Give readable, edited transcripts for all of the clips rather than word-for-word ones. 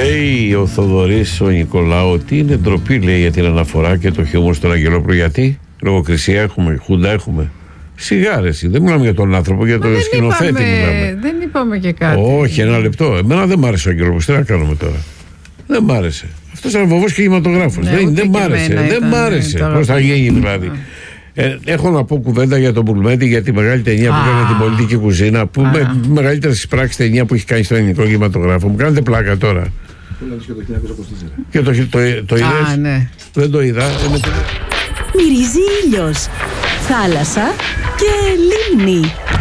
Λέει ο Θοδωρής ο Νικολάου ότι είναι ντροπή, λέει, για την αναφορά και το χιούμορ στον Αγγελόπουλο. Γιατί? Λογοκρισία έχουμε, χούντα έχουμε. Σιγάρεση, δεν μιλάμε για τον άνθρωπο, για τον σκηνοθέτη μιλάμε. Δεν είπαμε και κάτι. Όχι, ένα λεπτό. Εμένα δεν μ' άρεσε ο Αγγελόπουλος. Τι να κάνουμε τώρα? Δεν μ' άρεσε. Αυτός ήταν βοβός και κινηματογράφος. Δεν μ' άρεσε. Δεν μ' άρεσε. Πώς θα γίνει δηλαδή? Έχω να πω κουβέντα για τον Μπουλμέτη, για τη μεγάλη ταινία που έκανε την πολιτική κουζίνα. Που με μεγαλύτερη πράξη ταινία που έχει κάνει στον ελληνικό κινηματογράφο. Μου κάνετε πλάκα τώρα. Και το είδες? Ναι. Δεν το είδα. Μυρίζει ήλιος, θάλασσα και λίμνη.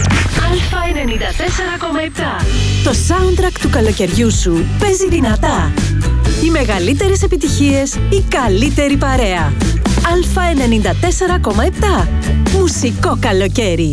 Α94,7. Το soundtrack του καλοκαιριού σου παίζει δυνατά. Οι μεγαλύτερες επιτυχίες, η καλύτερη παρέα. Α94,7. Μουσικό καλοκαίρι.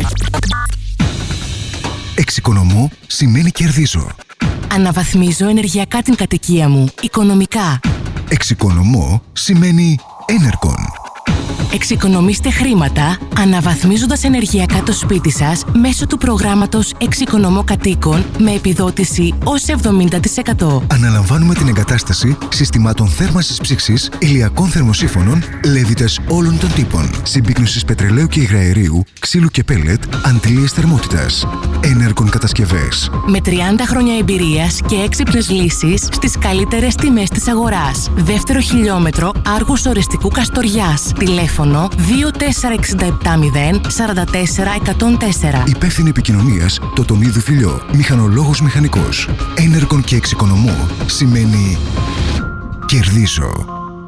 Εξοικονομώ σημαίνει κερδίζω. Αναβαθμίζω ενεργειακά την κατοικία μου, οικονομικά. Εξοικονομώ σημαίνει Energon. Εξοικονομήστε χρήματα αναβαθμίζοντας ενεργειακά το σπίτι σας μέσω του προγράμματος Εξοικονομώ Κατοίκων με επιδότηση ως 70%. Αναλαμβάνουμε την εγκατάσταση συστημάτων θέρμανσης ψήξης, ηλιακών θερμοσύφωνων, λέβητες όλων των τύπων, συμπίκνωσης πετρελαίου και υγραερίου, ξύλου και πέλετ, αντλίες θερμότητας. Energon κατασκευές. Με 30 χρόνια εμπειρίας και έξυπνες λύσεις στις καλύτερες τιμές της αγοράς. Δεύτερο χιλιόμετρο Άργους Ορεστικού Καστοριάς. Τηλέφωνο 24670 44 104. Υπεύθυνη επικοινωνίας Τοτονίδου Φιλιό. Μηχανολόγος μηχανικός. Energon και εξοικονομώ σημαίνει κερδίζω.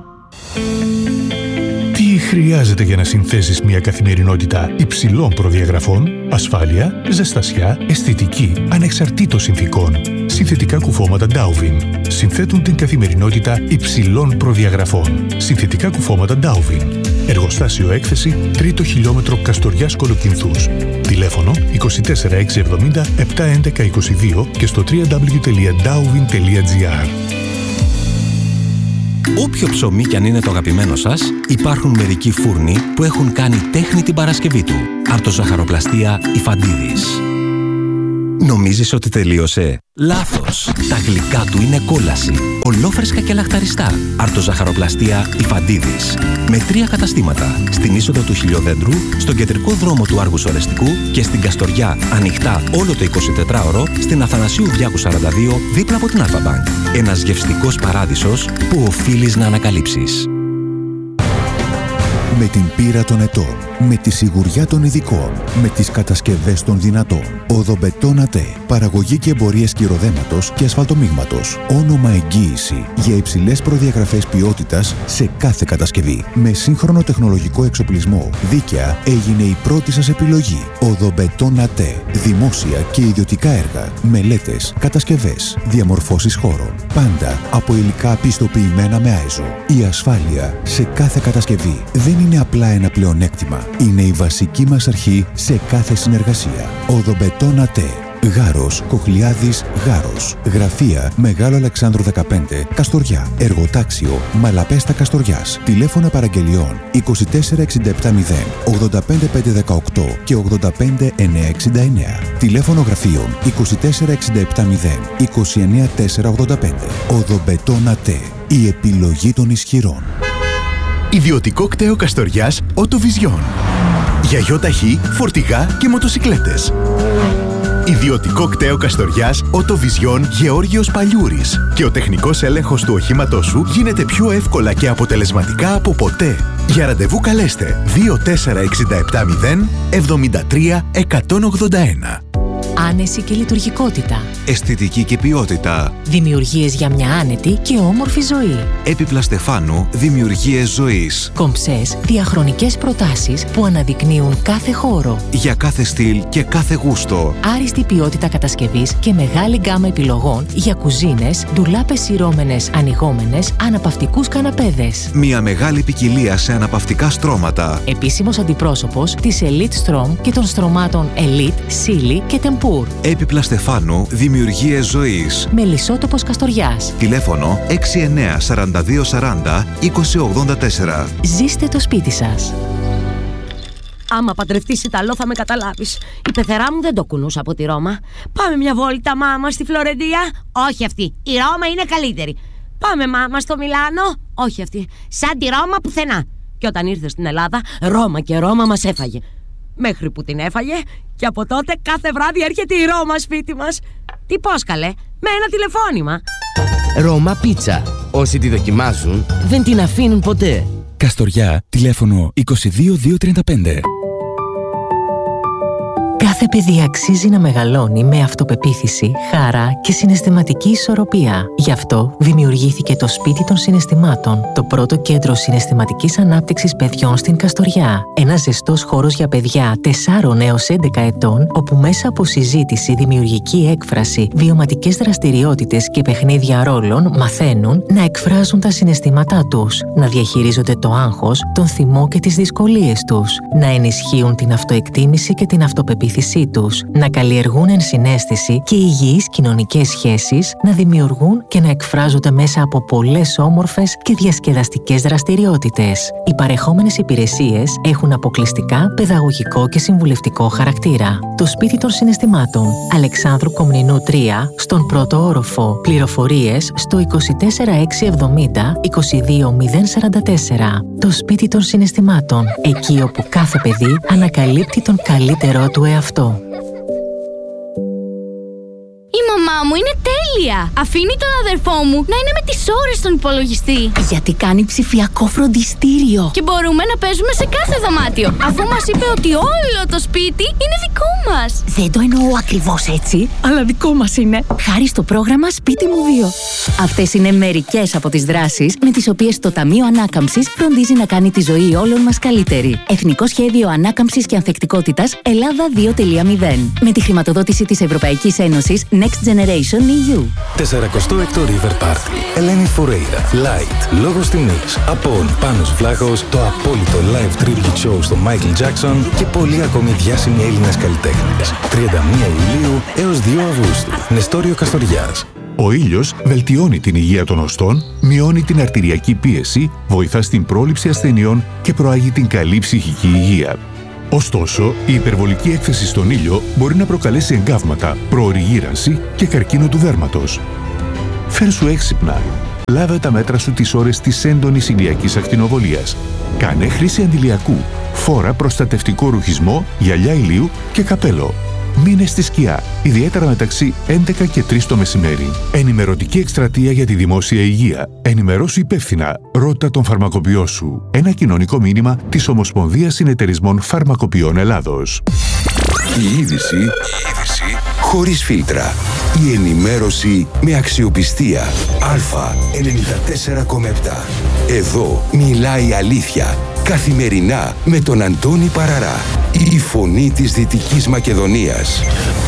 Τι χρειάζεται για να συνθέσεις μια καθημερινότητα υψηλών προδιαγραφών? Ασφάλεια, ζεστασιά, αισθητική, ανεξαρτήτως συνθηκών. Συνθετικά κουφώματα Dowvin συνθέτουν την καθημερινότητα υψηλών προδιαγραφών. Συνθετικά κουφώματα Dowvin. Εργοστάσιο έκθεση 3ο χιλιόμετρο Καστοριάς Κολοκυνθούς. Τηλέφωνο 24670 711 22 και στο www.dowvin.gr. Όποιο ψωμί κι αν είναι το αγαπημένο σας, υπάρχουν μερικοί φούρνοι που έχουν κάνει τέχνη την Παρασκευή του. Αρτοζαχαροπλαστεία Ιφαντίδης. Νομίζεις ότι τελείωσε? Λάθος! Τα γλυκά του είναι κόλαση. Ολόφρεσκα και λαχταριστά. Αρτοζαχαροπλαστεία Ιφαντίδης. Με 3 καταστήματα. Στην είσοδο του Χιλιοδέντρου, στον κεντρικό δρόμο του Άργους Ορεστικού και στην Καστοριά, ανοιχτά όλο το 24ωρο, στην Αθανασίου Διάκου 42, δίπλα από την Αλφα-Μπανκ. Ένας γευστικός παράδεισος που οφείλεις να ανακαλύψεις. Με την πείρα των ετών, με τη σιγουριά των ειδικών, με τις κατασκευές των δυνατών. Οδομπετόν ΑΤΕ. Παραγωγή και εμπορία σκυροδέματος και ασφαλτομίγματος. Όνομα εγγύηση για υψηλές προδιαγραφές ποιότητας σε κάθε κατασκευή. Με σύγχρονο τεχνολογικό εξοπλισμό. Δίκαια έγινε η πρώτη σας επιλογή. Οδομπετόν ΑΤΕ. Δημόσια και ιδιωτικά έργα. Μελέτες, κατασκευές, διαμορφώσεις χώρων. Πάντα από υλικά πιστοποιημένα με ISO. Η ασφάλεια σε κάθε κατασκευή δεν είναι απλά ένα πλεονέκτημα. Είναι η βασική μας αρχή σε κάθε συνεργασία. Οδομπετόν ΑΤΕ. Γάρος, Κοχλιάδης, Γάρος. Γραφεία Μεγάλο Αλεξάνδρου 15, Καστοριά. Εργοτάξιο Μαλαπέστα Καστοριάς. Τηλέφωνα παραγγελιών 24670 85518 και 85969. Τηλέφωνο γραφείων 24670 29485. Οδομπετόν ΑΤΕ. Η επιλογή των ισχυρών. Ιδιωτικό κτέο Καστοριάς Οτοβιζιόν. Για γιοταχή, φορτηγά και μοτοσικλέτες. Ιδιωτικό κτέο Καστοριάς Οτοβιζιόν Γεώργιος Παλιούρης. Και ο τεχνικός έλεγχος του οχήματός σου γίνεται πιο εύκολα και αποτελεσματικά από ποτέ. Για ραντεβού καλέστε 24670 73 181. Άνεση και λειτουργικότητα. Αισθητική και ποιότητα. Δημιουργίες για μια άνετη και όμορφη ζωή. Έπιπλα Στεφάνου, δημιουργίες ζωής. Κομψές, διαχρονικές προτάσεις που αναδεικνύουν κάθε χώρο. Για κάθε στυλ και κάθε γούστο. Άριστη ποιότητα κατασκευής και μεγάλη γκάμα επιλογών για κουζίνες, ντουλάπες σειρώμενες, ανοιγόμενες, αναπαυτικούς καναπέδες. Μια μεγάλη ποικιλία σε αναπαυτικά στρώματα. Επίσημος αντιπρόσωπος της Elite Strom και των στρωμάτων Elite, Silly και Tempur. Έπιπλα Στεφάνου, δημιουργίες ζωής. Μελισσότοπος Καστοριάς. Τηλέφωνο 69 42 40 2084. Ζήστε το σπίτι σας. Άμα παντρευτείς Ιταλό θα με καταλάβεις. Η πεθερά μου δεν το κουνούσα από τη Ρώμα. Πάμε μια βόλτα, μάμα, στη Φλωρεντία. Όχι αυτή. Η Ρώμα είναι καλύτερη. Πάμε μάμα στο Μιλάνο. Όχι αυτή, σαν τη Ρώμα πουθενά. Και όταν ήρθε στην Ελλάδα, Ρώμα και Ρώμα μας έφαγε. Μέχρι που την έφαγε και από τότε κάθε βράδυ έρχεται η Ρώμα σπίτι μας. Τι πώς καλέ, με ένα τηλεφώνημα. Ρώμα Πίτσα. Όσοι τη δοκιμάζουν δεν την αφήνουν ποτέ. Καστοριά, τηλέφωνο 22235. Κάθε παιδί αξίζει να μεγαλώνει με αυτοπεποίθηση, χαρά και συναισθηματική ισορροπία. Γι' αυτό δημιουργήθηκε το Σπίτι των Συναισθημάτων, το πρώτο κέντρο συναισθηματικής ανάπτυξης παιδιών στην Καστοριά. Ένας ζεστός χώρος για παιδιά 4 έως 11 ετών, όπου μέσα από συζήτηση, δημιουργική έκφραση, βιωματικές δραστηριότητες και παιχνίδια ρόλων μαθαίνουν να εκφράζουν τα συναισθήματά τους, να διαχειρίζονται το άγχος, τον θυμό και τις δυσκολίες τους, να ενισχύουν την αυτοεκτίμηση και την αυτοπεποίθηση τους, να καλλιεργούν ενσυναίσθηση και υγιείς κοινωνικές σχέσεις, να δημιουργούν και να εκφράζονται μέσα από πολλές όμορφες και διασκεδαστικές δραστηριότητες. Οι παρεχόμενες υπηρεσίες έχουν αποκλειστικά παιδαγωγικό και συμβουλευτικό χαρακτήρα. Το Σπίτι των Συναισθημάτων, Αλεξάνδρου Κομνηνού 3, στον πρώτο όροφο. Πληροφορίες στο 24670 22044. Το Σπίτι των Συναισθημάτων, εκεί όπου κάθε παιδί ανακαλύπτει τον καλύτερό του εαυτό. Η μαμά μου είναι τέλεια! Αφήνει τον αδερφό μου να είναι με τις ώρες στον υπολογιστή. Γιατί κάνει ψηφιακό φροντιστήριο. Και μπορούμε να παίζουμε σε κάθε δωμάτιο, αφού μας είπε ότι όλο το σπίτι είναι δικό μας. Δεν το εννοώ ακριβώς έτσι, αλλά δικό μας είναι. Χάρη στο πρόγραμμα Σπίτι μου 2. Αυτές είναι μερικές από τις δράσεις με τις οποίες το Ταμείο Ανάκαμψης φροντίζει να κάνει τη ζωή όλων μας καλύτερη. Εθνικό Σχέδιο Ανάκαμψης και Ανθεκτικότητας Ελλάδα 2.0. Με τη χρηματοδότηση της Ευρωπαϊκής Ένωσης Next Generation EU. 46ο River Party. Ελένη Φουρέιρα. Light. Λόγος τιμής. Απόν. Πάνος Βλάχος. Το απόλυτο live tribute show στο Michael Jackson και πολλοί ακόμη διάσημοι Έλληνες καλλιτέχνες. 31 Ιουλίου έως 2 Αυγούστου. Νεστόριο Καστοριάς. Ο ήλιος βελτιώνει την υγεία των οστών, μειώνει την αρτηριακή πίεση, βοηθά στην πρόληψη ασθενειών και προάγει την καλή ψυχική υγεία. Ωστόσο, η υπερβολική έκθεση στον ήλιο μπορεί να προκαλέσει εγκάβματα, προωρή γύρανση και καρκίνο του δέρματος. Φέρσου έξυπνα. Λάβε τα μέτρα σου τις ώρες της έντονης ηλιακής ακτινοβολίας. Κάνε χρήση αντιλιακού. Φόρα προστατευτικό ρουχισμό, γυαλιά ηλίου και καπέλο. Μείνε στη σκιά, ιδιαίτερα μεταξύ 11 και 3 το μεσημέρι. Ενημερωτική εκστρατεία για τη δημόσια υγεία. Ενημερώσου υπεύθυνα. Ρώτα τον φαρμακοποιό σου. Ένα κοινωνικό μήνυμα της Ομοσπονδίας Συνεταιρισμών Φαρμακοποιών Ελλάδος. Η είδηση χωρίς φίλτρα. Η ενημέρωση με αξιοπιστία. Α94,7. Εδώ μιλάει η αλήθεια. Καθημερινά με τον Αντώνη Παραρά. Η φωνή της Δυτικής Μακεδονίας.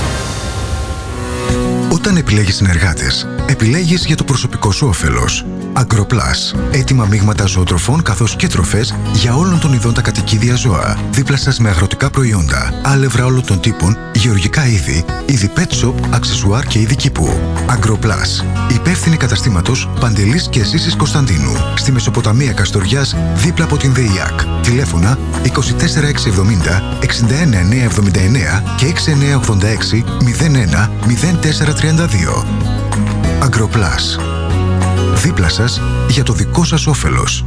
Όταν επιλέγεις συνεργάτες, επιλέγεις για το προσωπικό σου όφελος. Agroplus. Έτοιμα μείγματα ζωοτροφών καθώς και τροφές για όλων των ειδών τα κατοικίδια ζώα. Δίπλα σας με αγροτικά προϊόντα, άλευρα όλων των τύπων, γεωργικά είδη pet shop, αξεσουάρ και είδη κήπου. Agroplus. Υπεύθυνη καταστήματος Παντελής και Ζήσης Κωνσταντίνου. Στη Μεσοποταμία Καστοριάς, δίπλα από την ΔΕΙΑΚ. Τηλέφωνα 24670 61979 και 6986 01 0432. Agroplus. Δίπλα σας για το δικό σας όφελος.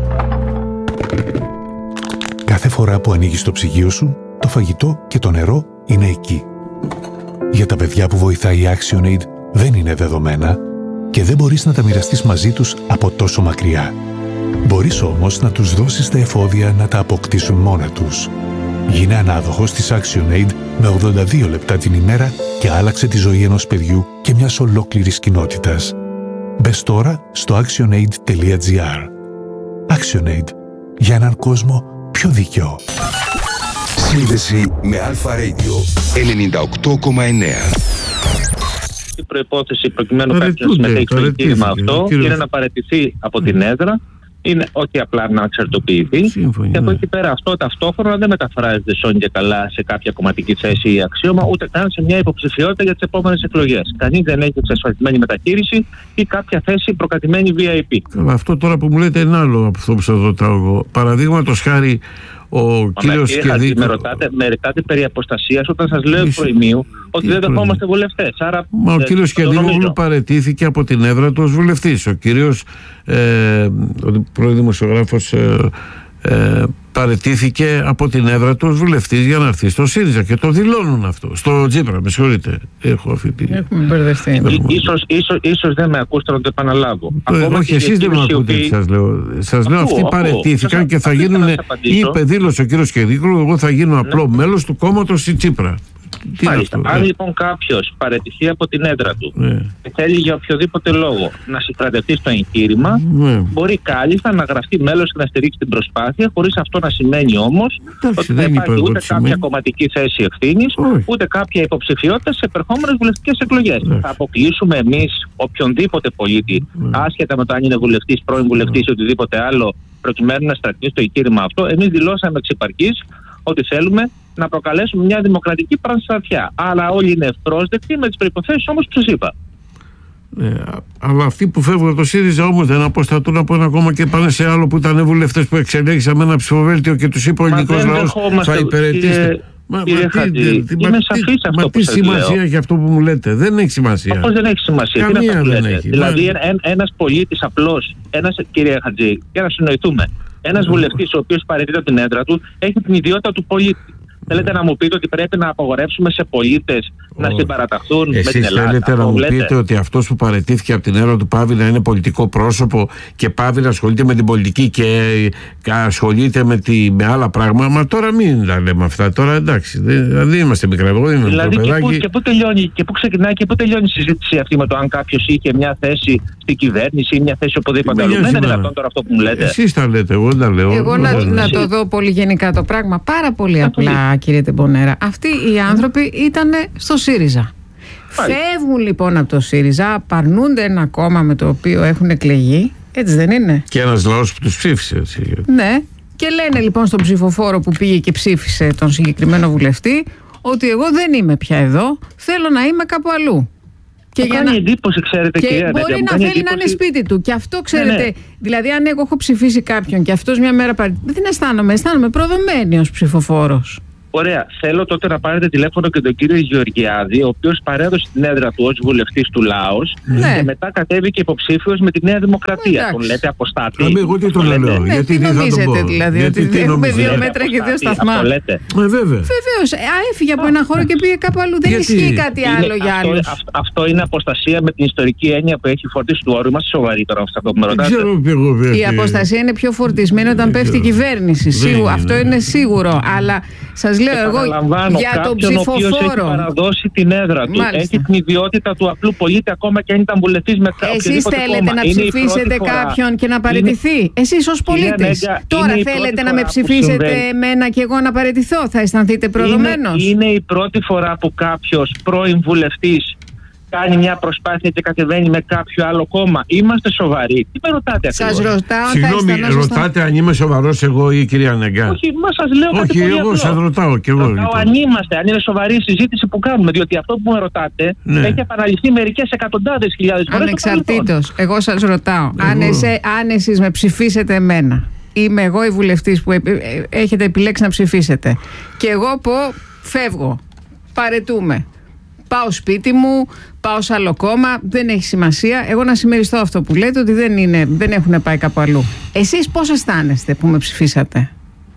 Κάθε φορά που ανοίγεις το ψυγείο σου, το φαγητό και το νερό είναι εκεί. Για τα παιδιά που βοηθάει η ActionAid δεν είναι δεδομένα και δεν μπορείς να τα μοιραστείς μαζί τους από τόσο μακριά. Μπορείς όμως να τους δώσεις τα εφόδια να τα αποκτήσουν μόνα τους. Γίνε ανάδοχος της ActionAid με 82 λεπτά την ημέρα και άλλαξε τη ζωή ενός παιδιού και μιας ολόκληρης κοινότητας. Μπες τώρα στο actionaid.gr. ActionAid. Για έναν κόσμο πιο δίκαιο. Σύνδεση με Αλφα Radio 98,9. Η προϋπόθεση προκειμένου κάποιος να συμμετέχει στο εγχείρημα αυτό είναι να παραιτηθεί από την έδρα, είναι όχι απλά να εξαρτοποιηθεί. Και από εκεί πέρα αυτό ταυτόχρονα δεν μεταφράζεται σώνει και καλά σε κάποια κομματική θέση ή αξίωμα, ούτε καν σε μια υποψηφιότητα για τις επόμενες εκλογές. Κανείς δεν έχει εξασφαλισμένη μεταχείριση ή κάποια θέση προκατημένη VIP. Αυτό τώρα που μου λέτε είναι άλλο από αυτό που σας ρωτάω εγώ. Παραδείγματος χάρη, ο κύριος Κεδίκου. Με ρωτάτε περί αποστασίας όταν σας λέω προημίου ότι δεν δεχόμαστε βουλευτές. Μα ο κύριος Κεδίκου παραιτήθηκε από την έδρα του ως βουλευτής. Ο κύριος ο πρώην δημοσιογράφος παραιτήθηκε από την έδρα του ως βουλευτής για να έρθει στο ΣΥΡΙΖΑ και το δηλώνουν αυτό. Στο Τσίπρα, με συγχωρείτε. Έχουμε μπερδευτεί. Ίσως δεν με ακούστε να το επαναλάβω. Όχι, εσείς δεν με ακούτε τι σας λέω. Σας λέω αυτοί παραιτήθηκαν και θα γίνουν, είπε, δήλωσε ο κύριος Κεδίκου, εγώ θα γίνω απλό μέλος του κόμματος στη Τσίπρα. Αν λοιπόν κάποιος παραιτηθεί από την έδρα του και θέλει για οποιοδήποτε λόγο να συμπρατευτεί στο εγχείρημα, μπορεί κάλλιστα να γραφτεί μέλος και να στηρίξει την προσπάθεια, χωρίς αυτό να σημαίνει όμως ότι δεν υπάρχει ούτε κάποια κομματική θέση ευθύνης, ούτε κάποια υποψηφιότητα σε επερχόμενες βουλευτικές εκλογές. Θα αποκλείσουμε εμείς οποιονδήποτε πολίτη, άσχετα με το αν είναι βουλευτής, πρώην βουλευτής ή οτιδήποτε άλλο, προκειμένου να στρατήσει το εγχείρημα αυτό? Εμείς δηλώσαμε εξ επαρκής ότι θέλουμε να προκαλέσουμε μια δημοκρατική πανστρατιά. Αλλά όλοι είναι ευπρόσδεκτοι με τις προϋποθέσεις όμως που σας είπα. Αλλά αυτοί που φεύγουν από το ΣΥΡΙΖΑ όμως δεν αποστατούν από ένα κόμμα και πάνε σε άλλο που ήταν βουλευτές που εξελέγησαν με ένα ψηφοβέλτιο και τους είπε ο ελληνικός λαός θα υπηρετήσετε. Είμαι σαφής αυτό που σας λέω. Τι σημασία έχει αυτό που μου λέτε? Δεν έχει σημασία. Πώς δεν έχει σημασία? Καμία δεν έχει. Δηλαδή ένας πολίτης απλός, κύριε Χατζή, για να συνοηθούμε, ένας βουλευτής ο οποίος παραιτείται από την έδρα του έχει την ιδιότητα του πολίτη. Θέλετε να μου πείτε ότι πρέπει να απαγορεύσουμε σε πολίτες να συμπαραταχθούν με την Ελλάδα? Εσείς θέλετε να μου πείτε ότι αυτός που παραιτήθηκε από την έδρα του πάβει να είναι πολιτικό πρόσωπο και πάβει να ασχολείται με την πολιτική και ασχολείται με άλλα πράγματα? Μα τώρα μην τα λέμε αυτά. Τώρα εντάξει, δεν είμαστε μικρά. Δηλαδή και πού ξεκινάει και πού τελειώνει η συζήτηση αυτή με το αν κάποιος είχε μια θέση στην κυβέρνηση ή μια θέση οπουδήποτε αλλού? Δεν είναι δυνατόν τώρα αυτό που μου λέτε. Εσείς τα λέτε, εγώ δεν τα λέω. Εγώ να το δω πολύ γενικά το πράγμα, πάρα πολύ απλά, κύριε Τεμπονέρα. Αυτοί οι άνθρωποι ήταν στο ΣΥΡΙΖΑ. Φεύγουν λοιπόν από το ΣΥΡΙΖΑ, παρνούνται ένα κόμμα με το οποίο έχουν εκλεγεί, έτσι δεν είναι? Και ένας λαός που τους ψήφισε. Ναι, και λένε λοιπόν στον ψηφοφόρο που πήγε και ψήφισε τον συγκεκριμένο βουλευτή ότι εγώ δεν είμαι πια εδώ, θέλω να είμαι κάπου αλλού. Και κάνει εντύπωση, ξέρετε, και μπορεί να θέλει να είναι σπίτι του. Και αυτό, ξέρετε, δηλαδή αν εγώ έχω ψηφίσει κάποιον και αυτός μια μέρα δεν αισθάνομαι προδομένη ως ψηφοφόρος. Ωραία. Θέλω τότε να πάρετε τηλέφωνο και τον κύριο Γεωργιάδη, ο οποίος παρέδωσε την έδρα του ως βουλευτής του ΛΑΟΣ και μετά κατέβηκε υποψήφιος με τη Νέα Δημοκρατία. Τον λέτε αποστάτη? Εγώ τι τον λέω? Γιατί νομίζετε δηλαδή? Ότι έχουμε 2 μέτρα και 2 σταθμά? Βεβαίως. Έφυγε από ένα χώρο και πήγε κάπου αλλού. Δεν ισχύει κάτι άλλο για άλλους. Αυτό είναι αποστασία με την ιστορική έννοια που έχει φορτίσει του όρου. Είμαστε σοβαροί τώρα αυτό που με ρωτάτε. Η αποστασία είναι πιο φορτισμένη όταν πέφτει η κυβέρνηση. Αυτό είναι σίγουρο. Αλλά σας λέω εγώ για τον ψηφοφόρο. Έχει παραδώσει την έδρα του. Μάλιστα. Έχει την ιδιότητα του απλού πολίτη, ακόμα και αν ήταν βουλευτής με οποιοδήποτε Εσείς θέλετε κόμμα. Να ψηφίσετε κάποιον και να παραιτηθεί? Εσείς ως πολίτης. Τώρα θέλετε να με ψηφίσετε εμένα και εγώ να παραιτηθώ? Θα αισθανθείτε προδομένος? Είναι η πρώτη φορά που κάποιος πρώην βουλευτής κάνει μια προσπάθεια και κατεβαίνει με κάποιο άλλο κόμμα. Είμαστε σοβαροί? Τι με ρωτάτε ακριβώς? Σας ρωτάω. Συγγνώμη, ρωτάτε αν είμαι σοβαρός εγώ ή η κυρία Νεγκά? Όχι, μα σας λέω κάτι πολύ εγώ απλό. σας ρωτάω και εγώ. Ρωτάω αν είμαστε, αν είναι σοβαρή η συζήτηση που κάνουμε. Διότι αυτό που με ρωτάτε έχει επαναληφθεί μερικές εκατοντάδες χιλιάδες φορές. Ανεξαρτήτως, εγώ σας ρωτάω. Αν εσείς με ψηφίσετε εμένα, είμαι εγώ η βουλευτής που έχετε επιλέξει να ψηφίσετε, και εγώ πω φεύγω, παραιτούμε, πάω σπίτι μου, πάω σε άλλο κόμμα, δεν έχει σημασία. Εγώ να συμμεριστώ αυτό που λέτε, ότι δεν έχουν πάει κάπου αλλού. Εσείς πώς αισθάνεστε που με ψηφίσατε?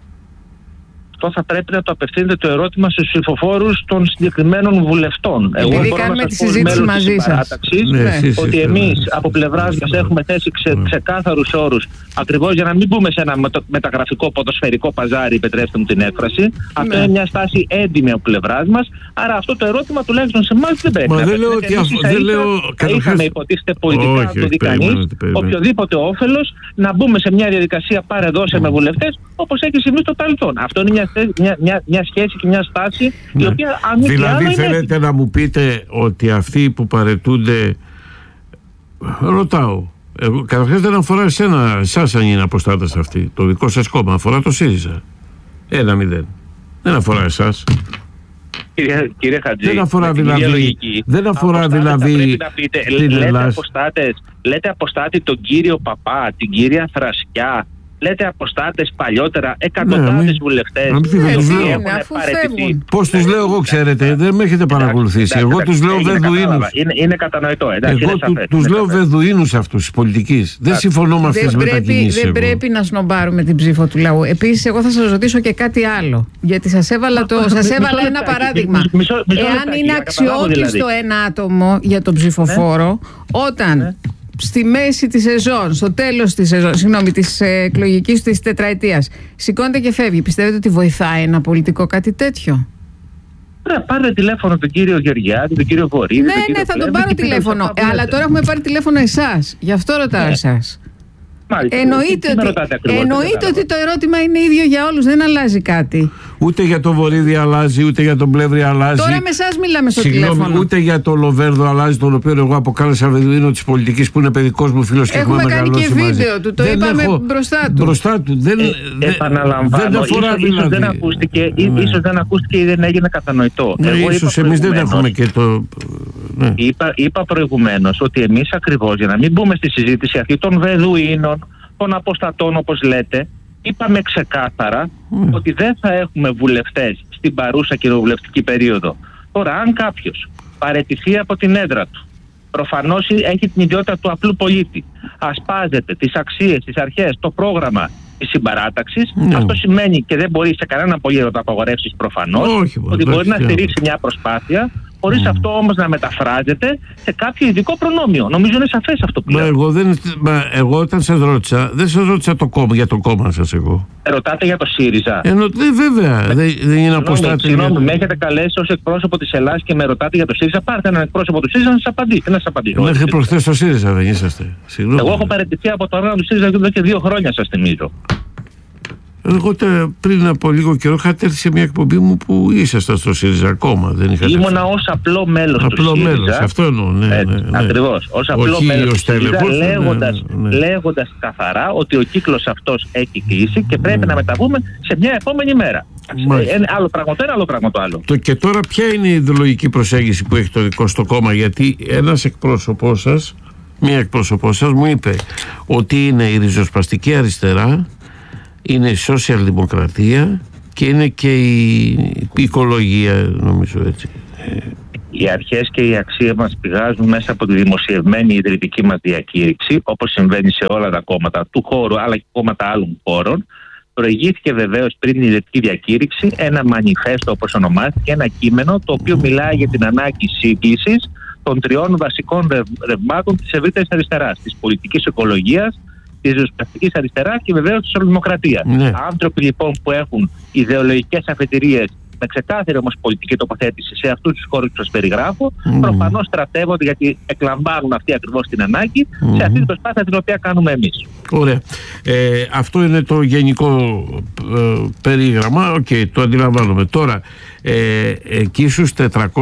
Αυτό θα πρέπει να το απευθύνετε το ερώτημα στους ψηφοφόρους των συγκεκριμένων βουλευτών. Επειδή κάνουμε τη συζήτηση μαζί σας. Ότι εμείς από πλευράς μας έχουμε θέσει ξεκάθαρους όρους, ακριβώς για να μην μπούμε σε ένα μεταγραφικό ποδοσφαιρικό παζάρι, επιτρέψτε μου την έκφραση. Αυτό είναι μια στάση έντιμη από πλευράς μας. Άρα αυτό το ερώτημα τουλάχιστον σε εμάς δεν πρέπει να απευθύνεται. Είχαμε υποτίθεται πολιτικά, αν το δει κανείς, οποιοδήποτε όφελος να μπούμε σε μια διαδικασία πάρε-δώσε με βουλευτές, όπως έχει συμβεί στο παρελθόν. Αυτό είναι μια σχέση και μια στάση η οποία αν δηλαδή θέλετε να μου πείτε ότι αυτοί που παραιτούνται, ρωτάω, καταρχάς δεν αφορά εσάς αν είναι αποστάτες αυτοί, το δικό σας κόμμα, αφορά το ΣΥΡΙΖΑ 1-0, δεν αφορά εσάς. Κύριε Χατζή, δεν αφορά δηλαδή λέτε αποστάτη τον κύριο Παπά, την κυρία Θρασκιά, λέτε αποστάτες παλιότερα, εκατοντάδες βουλευτές έχουν παραιτηθεί. Πώς τους λέω εγώ, ξέρετε, δεν με έχετε παρακολουθήσει. Εγώ τους λέω Βεδουίνους. Είναι κατανοητό. Εγώ τους λέω Βεδουίνους αυτούς της πολιτικής. Δεν συμφωνώ με αυτές τις μετακινήσεις. Δεν πρέπει να σνομπάρουμε την ψήφο του λαού. Επίσης, εγώ θα σας ρωτήσω και κάτι άλλο. Γιατί σας έβαλα ένα παράδειγμα. Εάν είναι αξιόπιστο ένα άτομο για τον ψηφοφόρο, όταν στη μέση της σεζόν, στο τέλος της σεζόν, της εκλογικής της τετραετίας, σηκώνεται και φεύγει, πιστεύετε ότι βοηθάει ένα πολιτικό κάτι τέτοιο? Πάρε τηλέφωνο τον κύριο Γεωργιάδη, τον κύριο Βορύδη. Ναι, θα τον πάρω τηλέφωνο. Αλλά τώρα έχουμε πάρει τηλέφωνο εσάς. Γι' αυτό ρωτάω εσάς. Εννοείται ότι το ερώτημα είναι ίδιο για όλους, δεν αλλάζει κάτι. Ούτε για το Βορύδη αλλάζει, ούτε για τον Πλεύρη αλλάζει. Τώρα με εσάς μιλάμε στο τηλέφωνο. Ούτε για το Λοβέρδο αλλάζει, τον οποίο εγώ αποκάλεσα Βεδουίνο της πολιτικής, που είναι παιδικός μου φίλος και έχουμε μεγαλώσει μαζί. Έχουμε κάνει και βίντεο του, το είπαμε μπροστά του. Επαναλαμβάνω, ίσως δεν ακούστηκε ή δεν έγινε κατανοητό. Ίσως εμείς δεν έχουμε και το... Είπα προηγουμένως ότι εμείς ακριβώς, για να μην μπούμε στη συζήτηση αυτή των Βεδουίνων, των αποστατών όπως λέτε, είπαμε ξεκάθαρα ότι δεν θα έχουμε βουλευτές στην παρούσα κοινοβουλευτική περίοδο. Τώρα, αν κάποιος παραιτηθεί από την έδρα του, προφανώς έχει την ιδιότητα του απλού πολίτη, ασπάζεται τις αξίες, τις αρχές, το πρόγραμμα της συμπαράταξης, αυτό σημαίνει και δεν μπορεί σε κανένα απολύτω να το απαγορεύσεις προφανώς, ότι μπορεί να στηρίξει μια προσπάθεια, χωρίς αυτό όμως να μεταφράζεται σε κάποιο ειδικό προνόμιο. Νομίζω είναι σαφές αυτό που λέω. Εγώ όταν σας ρώτησα, δεν σας ρώτησα το κόμμα, για το κόμμα σας εγώ. Ρωτάτε για το ΣΥΡΙΖΑ. Βέβαια, δεν είναι αποστάτη. Συγγνώμη, με έχετε καλέσει ως εκπρόσωπο της Ελλάδας και με ρωτάτε για το ΣΥΡΙΖΑ. Πάρτε έναν εκπρόσωπο του ΣΥΡΙΖΑ να σας απαντήσει. Μέχρι προχθές στο ΣΥΡΙΖΑ δεν είσαστε? Εγώ έχω παραιτηθεί από το όργανο του ΣΥΡΙΖΑ εδώ και 2 χρόνια, σας θυμίζω. Εγώ πριν από λίγο καιρό είχατε έρθει σε μια εκπομπή μου που ήσασταν στο ΣΥΡΙΖΑ ακόμα. Ήμουνα ως απλό μέλος του ΣΥΡΙΖΑ. Αυτό εννοώ, ναι. Ακριβώς. Ως απλό μέλος του ΣΥΡΙΖΑ, λέγοντας καθαρά ότι ο κύκλος αυτός έχει κλείσει και πρέπει να μεταβούμε σε μια επόμενη μέρα. Άλλο πράγμα το ένα, άλλο πράγμα το άλλο. Και τώρα ποια είναι η ιδεολογική προσέγγιση που έχει το δικό στο κόμμα? Γιατί ένας εκπρόσωπός σας, μία εκπρόσωπός σας μου είπε ότι είναι η ριζοσπαστική αριστερά, είναι η σοσιαλδημοκρατία και είναι και η οικολογία, νομίζω έτσι. Οι αρχές και οι αξίες μας πηγάζουν μέσα από τη δημοσιευμένη ιδρυτική μας διακήρυξη, όπως συμβαίνει σε όλα τα κόμματα του χώρου αλλά και κόμματα άλλων χώρων. Προηγήθηκε βεβαίως πριν την ιδρυτική διακήρυξη ένα μανιφέστο, όπως ονομάστηκε, ένα κείμενο το οποίο μιλάει για την ανάγκη σύγκλησης των 3 βασικών ρευμάτων της ευρύτερης αριστεράς, της πολιτικής οικολογίας, της ριζοσπαστικής αριστεράς και βεβαίως της σοσιαλδημοκρατίας. Άνθρωποι λοιπόν που έχουν ιδεολογικές αφετηρίες με ξεκάθαρη όμως πολιτική τοποθέτηση σε αυτούς τους χώρους που σας περιγράφω, προφανώς στρατεύονται, γιατί εκλαμβάνουν αυτή ακριβώς την ανάγκη σε αυτή την προσπάθεια την οποία κάνουμε εμείς. Ωραία. Αυτό είναι το γενικό περίγραμμα. Το αντιλαμβάνομαι. Τώρα, εκεί στους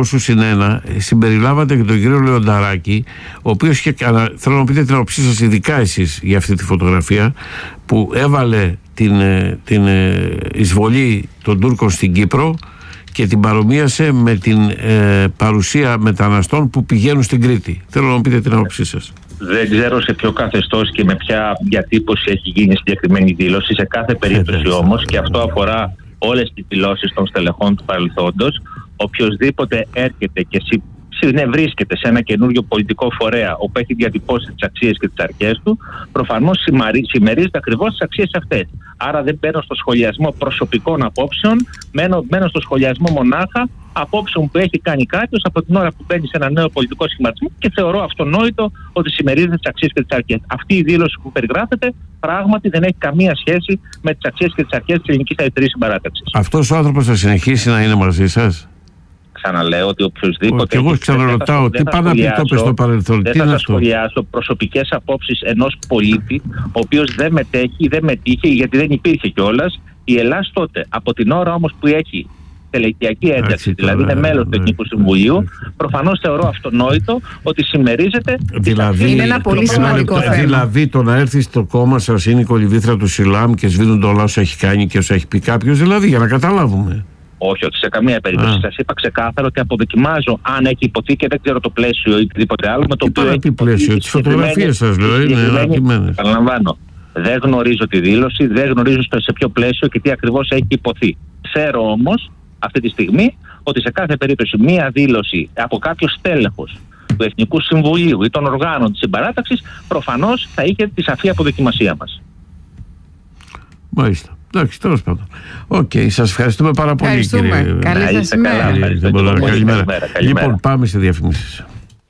401 συμπεριλάβατε και τον κύριο Λεονταράκη, ο οποίος θέλω να πείτε την άποψή σας, ειδικά εσείς, για αυτή τη φωτογραφία που έβαλε την εισβολή των Τούρκων στην Κύπρο και την παρομοίασε με την παρουσία μεταναστών που πηγαίνουν στην Κρήτη. Θέλω να πείτε την άποψή σας. Δεν ξέρω σε ποιο καθεστώς και με ποια διατύπωση έχει γίνει συγκεκριμένη δήλωση. Σε κάθε περίπτωση όμως, και αυτό αφορά όλες τις δηλώσεις των στελεχών του παρελθόντος, οποιοσδήποτε έρχεται και βρίσκεται σε ένα καινούριο πολιτικό φορέα όπου έχει διατυπώσει τις αξίες και τις αρχές του, προφανώς συμμερίζεται ακριβώς τις αξίες αυτές. Άρα δεν μπαίνω στο σχολιασμό προσωπικών απόψεων, μένω στο σχολιασμό μονάχα απόψεων που έχει κάνει κάποιος από την ώρα που μπαίνει σε ένα νέο πολιτικό σχηματισμό και θεωρώ αυτονόητο ότι συμμερίζεται τις αξίες και τις αρχές. Αυτή η δήλωση που περιγράφεται πράγματι δεν έχει καμία σχέση με τις αξίες και τις αρχές της ελληνικής αριστερής συμπαράταξης. Αυτός ο άνθρωπος θα συνεχίσει να είναι μαζί σας? Ξαναλέω ότι οποιοδήποτε. Και εγώ ξαναρωτάω, τι πάνε να πει το στο παρελθόν? Δεν θα σχολιάσω προσωπικές απόψεις ενός πολίτη, ο οποίος δεν μετέχει, δεν μετήχε, γιατί δεν υπήρχε κιόλας. Η Ελλάδα τότε, από την ώρα όμως που έχει τελεκιακή ένταξη, δηλαδή είναι μέλος του Εθνικού Συμβουλίου, προφανώς θεωρώ αυτονόητο ότι συμμερίζεται. Δηλαδή, είναι ένα πολύ σημαντικό θέμα. Δηλαδή, το να έρθει στο κόμμα σας είναι η κολυβήθρα του Σιλάμ και σβήνουν όλα όσα έχει κάνει και όσα έχει πει κάποιος, δηλαδή, για να καταλάβουμε. Όχι, ότι σε καμία περίπτωση. Σας είπα ξεκάθαρα ότι αποδοκιμάζω, αν έχει υποθεί και δεν ξέρω το πλαίσιο ή οτιδήποτε άλλο, με το οποίο έχει πλαίσιο. Τις φωτογραφίες σας λέω είναι ανακοιμμένες. Παραλαμβάνω. Δεν γνωρίζω τη δήλωση, δεν γνωρίζω σε ποιο πλαίσιο και τι ακριβώς έχει υποθεί. Ξέρω όμως αυτή τη στιγμή ότι σε κάθε περίπτωση μία δήλωση από κάποιο στέλεχος του Εθνικού Συμβουλίου ή των οργάνων της συμπαράταξης προφανώς θα είχε τη σαφή αποδοκιμασία μας. Μάλιστα. Εντάξει, τέλος πάντων. Οκ, σας ευχαριστούμε πάρα πολύ, κύριε. Καλή σας ημέρα. Καλημέρα. Λοιπόν, πάμε σε διαφημίσεις.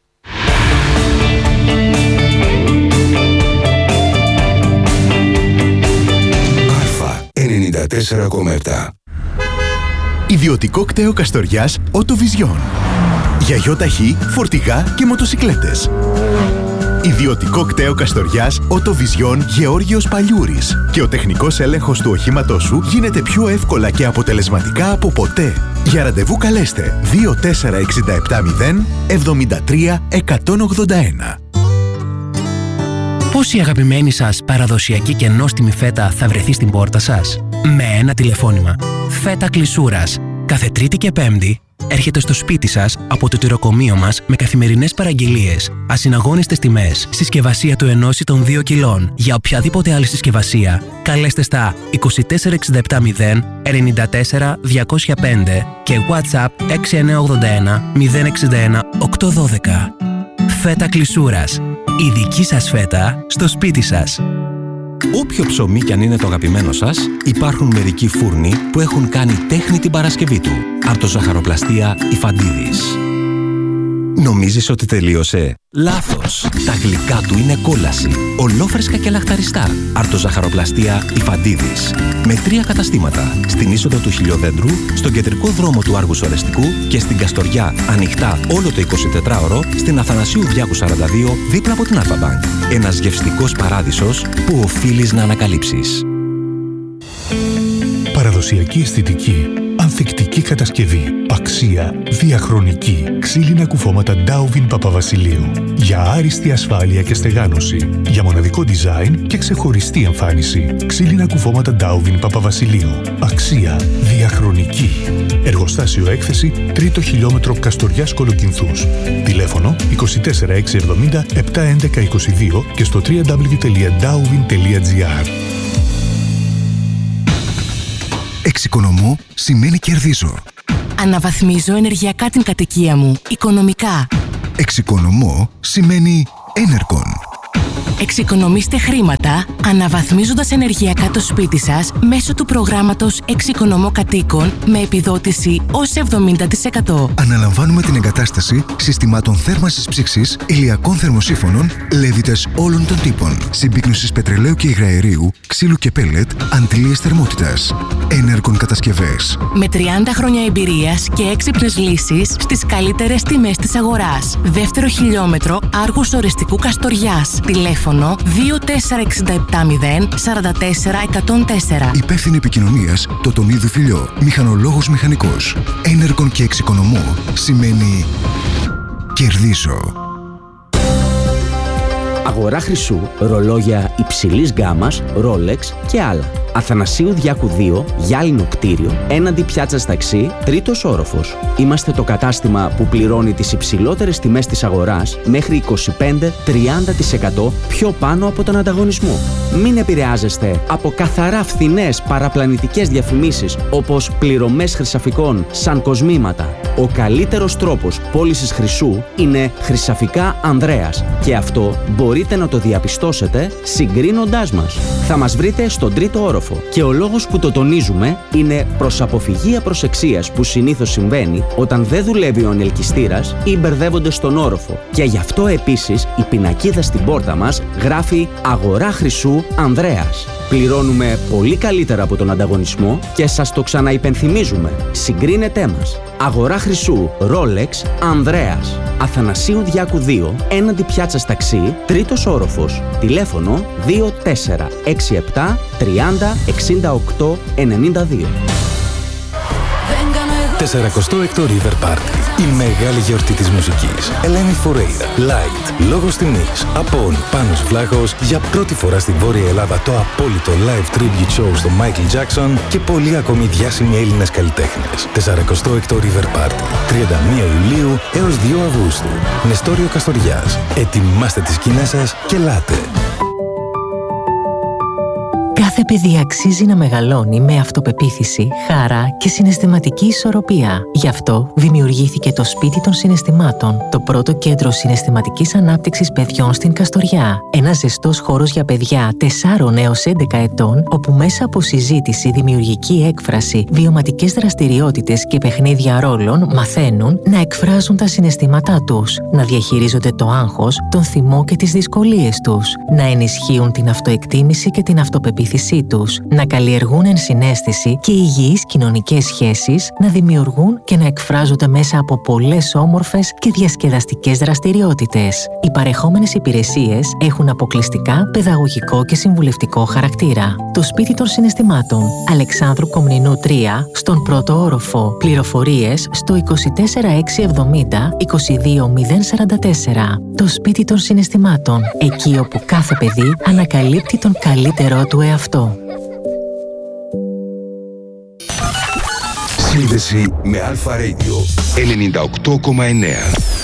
Αλφα 94,7. Ιδιωτικό κτέο Καστοριάς Auto Vision. Για γιοταχή, φορτηγά και μοτοσικλέτες. Ιδιωτικό κτέο Καστοριάς Auto Vision Γεώργιος Παλιούρης. Και ο τεχνικός έλεγχος του οχήματός σου γίνεται πιο εύκολα και αποτελεσματικά από ποτέ. Για ραντεβού καλέστε 24670 73 181. Πώς η αγαπημένη σας παραδοσιακή και νόστιμη φέτα θα βρεθεί στην πόρτα σας? Με ένα τηλεφώνημα. Φέτα Κλεισούρας. Κάθε Τρίτη και Πέμπτη έρχεται στο σπίτι σας από το τυροκομείο μας με καθημερινές παραγγελίες, ασυναγώνιστες τιμές, συσκευασία του 1 ή των 2 κιλών. Για οποιαδήποτε άλλη συσκευασία, καλέστε στα 24670 94 205 και WhatsApp 6981 061 812. Φέτα Κλεισούρας. Η δική σας φέτα στο σπίτι σας. Όποιο ψωμί κι αν είναι το αγαπημένο σας, υπάρχουν μερικοί φούρνοι που έχουν κάνει τέχνη την Παρασκευή του. Αρτοζαχαροπλαστία Ιφαντίδης. Νομίζεις ότι τελείωσε? Λάθος! Τα γλυκά του είναι κόλαση. Ολόφρεσκα και λαχταριστά. Αρτοζαχαροπλαστία Ιφαντίδης. Με 3 καταστήματα. Στην είσοδο του Χιλιοδέντρου, στον κεντρικό δρόμο του Άργους Ορεστικού και στην Καστοριά, ανοιχτά όλο το 24ωρο, στην Αθανασίου Διάκου 42, δίπλα από την Alpha Bank. Ένας γευστικός παράδεισος που οφείλεις να ανακαλύψεις. Παραδοσιακή αισθητική, ανθεκτική κατασκευή, αξία, διαχρονική, ξύλινα κουφώματα Ντάουβιν Παπαβασιλείου. Για άριστη ασφάλεια και στεγάνωση. Για μοναδικό design και ξεχωριστή εμφάνιση. Ξύλινα κουφώματα Ντάουβιν Παπαβασιλείου. Αξία, διαχρονική. Εργοστάσιο έκθεση, 3ο χιλιόμετρο Καστοριάς Κολοκυνθούς. Τηλέφωνο 24670 711 22 και στο www.dauvin.gr. Εξοικονομώ σημαίνει κερδίζω. Αναβαθμίζω ενεργειακά την κατοικία μου, οικονομικά. Εξοικονομώ σημαίνει Enercon. Εξοικονομήστε χρήματα αναβαθμίζοντας ενεργειακά το σπίτι σας μέσω του προγράμματος Εξοικονομώ Κατοίκων με επιδότηση ως 70%. Αναλαμβάνουμε την εγκατάσταση συστημάτων θέρμανσης ψήξης, ηλιακών θερμοσύφωνων, λέβητες όλων των τύπων, συμπίκνωσης πετρελαίου και υγραερίου, ξύλου και πέλετ, αντλίες θερμότητας. Enercon κατασκευές. Με 30 χρόνια εμπειρίας και έξυπνες λύσεις στις καλύτερες τιμές της αγοράς. Δεύτερο χιλιόμετρο Άργους Ορεστικού Καστοριάς. Τηλέφωνο 24670 44 104. Υπεύθυνη επικοινωνίας Τοτονίδου Φιλιό. Μηχανολόγος μηχανικός. Enercon και εξοικονομώ σημαίνει κερδίζω. Αγορά χρυσού, ρολόγια υψηλής γκάμας, Rolex και άλλα. Αθανασίου Διάκου 2, γυάλινο κτίριο, έναντι πιάτσας ταξί, 3ος όροφος. Είμαστε το κατάστημα που πληρώνει τις υψηλότερες τιμές της αγοράς μέχρι 25-30% πιο πάνω από τον ανταγωνισμό. Μην επηρεάζεστε από καθαρά φθηνές παραπλανητικές διαφημίσεις όπως πληρωμές χρυσαφικών σαν κοσμήματα. Ο καλύτερος τρόπος πώλησης χρυσού είναι Χρυσαφικά Ανδρέας και αυτό μπορείτε να το διαπιστώσετε συγκρίνοντάς μας. Θα μας βρείτε στον 3ο όροφο και ο λόγος που το τονίζουμε είναι προς αποφυγή απροσεξίας που συνήθως συμβαίνει όταν δεν δουλεύει ο ανελκυστήρας ή μπερδεύονται στον όροφο. Και γι' αυτό επίσης η πινακίδα στην πόρτα μας γράφει «Αγορά χρυσού Ανδρέας». Πληρώνουμε πολύ καλύτερα από τον ανταγωνισμό και σας το ξαναυπενθυμίζουμε. Συγκρίνετέ μας. Αγορά χρυσού Rolex Ανδρέας. Αθανασίου Διάκου 2, έναντι πιάτσας ταξί, 3ος όροφος. Τηλέφωνο 2467 30 68 92. 46ο River Party. Η μεγάλη γιορτή της μουσικής. Ελένη Φουρέιρα. Light. Λόγος τιμής. Απόν. Πάνος Βλάχος. Για πρώτη φορά στην Βόρεια Ελλάδα το απόλυτο live tribute show στο Michael Jackson και πολλοί ακόμη διάσημοι Έλληνες καλλιτέχνες. 46ο River Party. 31 Ιουλίου έως 2 Αυγούστου. Νεστόριο Καστοριάς. Ετοιμάστε τις σκηνές σας και ελάτε. Κάθε παιδί αξίζει να μεγαλώνει με αυτοπεποίθηση, χαρά και συναισθηματική ισορροπία. Γι' αυτό δημιουργήθηκε το Σπίτι των Συναισθημάτων, το πρώτο κέντρο συναισθηματικής ανάπτυξης παιδιών στην Καστοριά. Ένας ζεστός χώρος για παιδιά 4 έως 11 ετών, όπου μέσα από συζήτηση, δημιουργική έκφραση, βιωματικές δραστηριότητες και παιχνίδια ρόλων μαθαίνουν να εκφράζουν τα συναισθήματά τους, να διαχειρίζονται το άγχος, τον θυμό και τις δυσκολίες τους, να ενισχύουν την αυτοεκτίμηση και την αυτοπεποίθησή τους, να καλλιεργούν ενσυναίσθηση και υγιείς κοινωνικές σχέσεις, να δημιουργούν και να εκφράζονται μέσα από πολλές όμορφες και διασκεδαστικές δραστηριότητες. Οι παρεχόμενες υπηρεσίες έχουν αποκλειστικά παιδαγωγικό και συμβουλευτικό χαρακτήρα. Το Σπίτι των Συναισθημάτων, Αλεξάνδρου Κομνηνού 3, στον πρώτο όροφο. Πληροφορίες στο 24670 22044. Το Σπίτι των Συναισθημάτων, εκεί όπου κάθε παιδί ανακαλύπτει τον καλύτερό του εαυτό. Σύνδεση με Αλφα Radio 98,9.